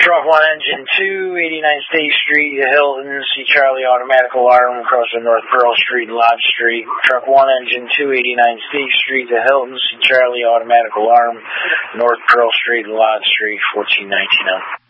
Truck 1 engine 2, 89 State Street, Hilton, C. Charlie automatic alarm across the North Pearl Street and Lodge Street. Truck 1 engine 2, 89 State Street, Hilton, C. Charlie automatic alarm, North Pearl Street and Lodge Street, 14990.